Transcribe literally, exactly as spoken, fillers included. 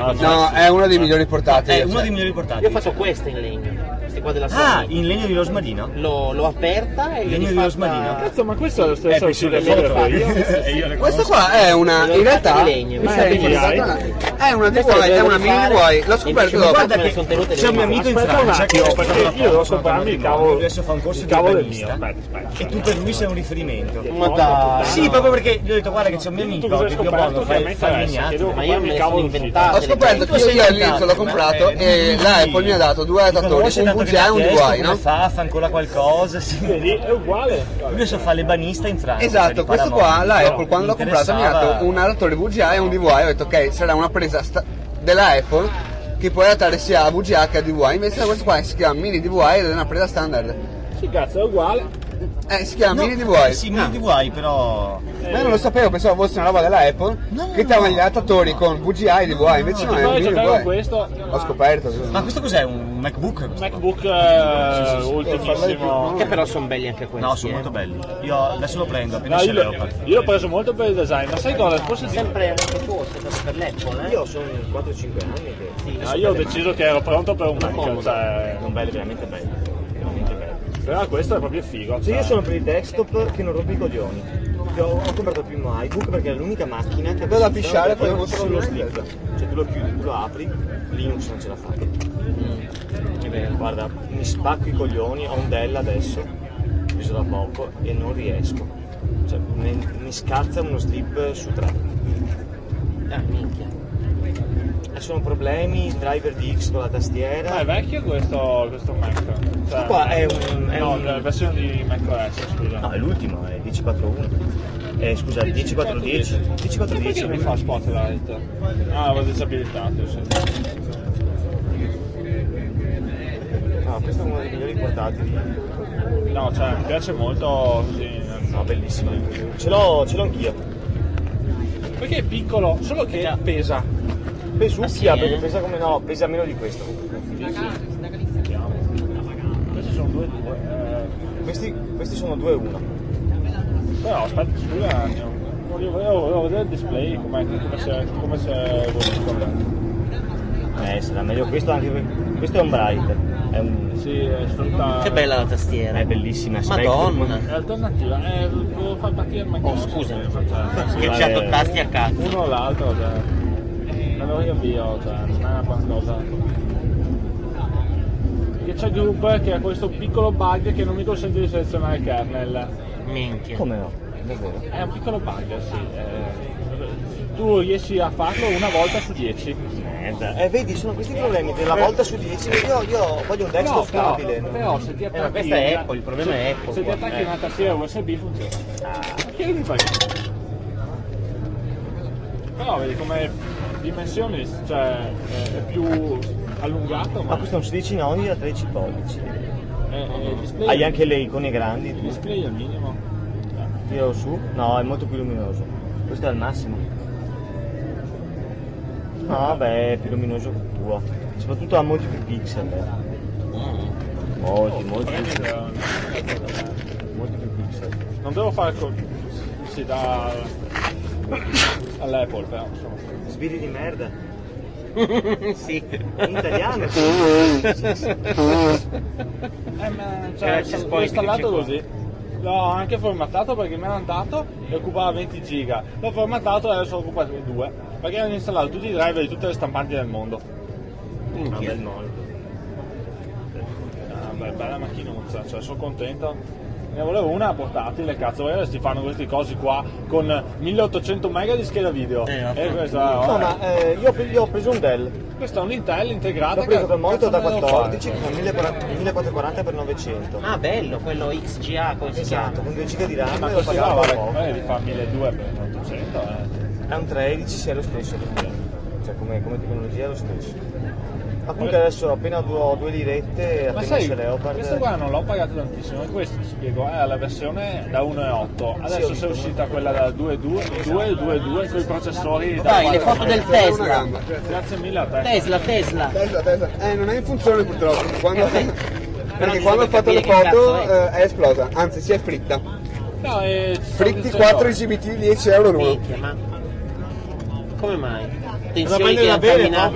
secondo no, me. No, è uno dei migliori portatili. È uno dei migliori portatili. Io ho fatto questa in legno. Questi qua della Sony. Ah, in legno di rosmarino? L'ho, l'ho aperta e legno l'ho di fatta... rosmarino. Cazzo, ma questo è lo stesso Eh, sulle sulle foto foto. io. E io le Questo conosco. qua è una, in realtà, di legno, questa ma è, è di è una D V I, è una mini D V I, l'ho scoperto dopo. Guarda me le che son tenute c'è un mio le amico in Aspetta un Francia che attimo, ho perché fatto una io devo foto, comprarmi il sono cavolo, adesso fa un corso il di cavolo del banista. mio. Aspetta, aspetta. E tu per lui sei un riferimento. Ma dai. Sì, proprio perché gli ho detto guarda che c'è un mio Tu amico cosa hai che Dio scoperto buono che a fa me fa interessa? legnati. Che devo Ma io me le sono Ho inventate. scoperto che io, io all'inizio l'ho comprato e la Apple mi ha dato due adattatori, un V G A e un D V I, no? Fa, fa ancora qualcosa, sì. Vedi, è uguale. Lui adesso fa le banista in Francia. Esatto, questo qua, la Apple quando l'ho comprato mi ha dato interessava- un adattore V G A e un D V I, ho detto ok, sarà una presa sta- della Apple che può adattare sia a V G A che a D V I, invece questo qua si chiama mini D V I ed è una presa standard. Sì, cazzo, è uguale. Eh, si chiama No, mini D V I. Sì, mini D V I, però... Ma io non lo sapevo, pensavo fosse una roba della Apple No, che davano gli adattatori con V G A e D V I, invece no, è un Poi mini giocare con D V I. questo Ho scoperto. Ma questo cos'è? Un MacBook? questo? MacBook eh, ultimissimo. Che però sono belli anche questi. No, sono eh. molto belli. Io adesso lo prendo, appena No, c'è io, l'ho, Leopard. io l'ho preso molto per il design, ma sai cosa? Forse sì. Sempre anche tu, sei stato per l'Apple, eh? Io sono quattro cinque anni che... Sì, No, io ho deciso che ero pronto per un Mac, cioè, Sono belli, veramente belli. Veramente belli. però questo è proprio figo. Sì, cioè. io sono per il desktop che non rompe i coglioni. Io ho, ho comprato il primo iBook perché è l'unica macchina che Quello da pisciare, poi poi non lo solo lo slip. slip. Cioè tu lo chiudi, tu lo apri, Linux non ce la fa. È vero. Guarda, mi spacco i coglioni, ho un Dell adesso, preso da poco e non riesco. Cioè mi, mi scazza uno slip su tre. Ah, minchia. E sono problemi, driver D X con la tastiera. Ma è vecchio questo, questo Mac? Cioè, qua è un- è no, un- la versione di macOS, scusa. No, è l'ultimo, è dieci quattro uno. Eh, scusa, dieci quattro dieci. dieci quattro Perché dieci. non mi fa Spotlight? Ah, l'ho disabilitato, sì. No, questo è uno dei migliori portatili. No, cioè, mi piace molto così. No, bellissimo. Ce l'ho, ce l'ho anch'io. Perché è piccolo, solo che pesa. Pesucchia, Ah, sì, eh? perché pesa come no, pesa meno di questo. Questi sono due due. Eh, Questi, questi sono due uno. però aspetta, scusa un attimo. Voglio, volevo, volevo vedere il display, com'è, come si è come si è evoluto. Eh, sarà meglio questo anche perché questo è un bright. È un. Sì, è sfrutta. Che bella la tastiera. È bellissima, è Spectrum. Madonna. È alternativa, eh, devo far partire il Oh, macchinario. scusami. Cioè, Che c'ha due tasti a cazzo. uno o l'altro, cioè. Me lo riavvio, cioè, non è una buona cosa. Che c'è Group che ha questo piccolo bug che non mi consente di selezionare il kernel. Minchia. Come no? Davvero? È un piccolo bug, sì. eh. Tu riesci a farlo una volta su dieci. Merda. Eh, vedi, sono questi problemi della volta su dieci. Io, io voglio un desktop No, però, stabile. però se ti attacchi Eh, ma questa è una- Apple, il problema se, è Apple se ti qua. attacchi Eh. una tastiera U S B funziona. Perché non mi fai? Però vedi come dimensioni, cioè è più allungato, Ma ma questo è un sedici noni da tredici pollici. è, è il display. Hai anche le icone grandi. il display al minimo. Tiro su. No, è molto più luminoso. Questo è al massimo. No, vabbè, è più luminoso che il tuo. Soprattutto ha molti più pixel. eh. Molti, molti più pixel. Molti più pixel. Non devo fare co- sì, da all'Apple, però insomma. Sbirri di merda. Sì. In italiano. Eh, ma Eh, cioè, c'è l'ho poi installato qua. così. L'ho anche formattato perché me l'hanno dato e occupava venti giga. L'ho formattato e adesso occupa due. Perché hanno installato tutti i driver di tutte le stampanti del mondo. Un bel mondo. Ah, beh, bella macchinuzza, cioè sono contento. Ne volevo una portatile, cazzo, perché si fanno questi cosi qua con milleottocento mega di scheda video. Eh, e questa, No, vabbè. ma eh, io, ho pre- io ho preso un Dell. Questa è un Intel integrata. L'ho preso che per monitor da cazzo ne devo quattordici fare? con millequattrocentoquaranta per novecento. Ah, bello, quello X G A, come si Esatto, chiama? con due giga di RAM Ma e lo questo qua pagavo vale, poco. vale di fa milleduecento per ottocento, eh. È un tredici, sì, è lo stesso per me. Cioè come, come tecnologia è lo stesso. Appunto adesso appena ho due lirette, Ma appena sai, c'è Leopard. questo qua non l'ho pagato tantissimo, e questo ti spiego, è la versione da uno virgola otto, adesso Sì, ho si è visto. uscita quella da due virgola due, due virgola due con i processori da Dai, le quattro. foto del Una Tesla. gamba. Grazie mille a te. Tesla, Tesla. Tesla, Tesla. Eh, non è in funzione purtroppo. Quando, perché Però quando ho fatto le capire che foto cazzo è. eh, è esplosa, anzi si è fritta. No, e ci sto Fritti dicendo- quattro I G B T dieci euro l'uno. Minchia, ma come mai? Da Tensioni prendere che da hanno bere, camminato.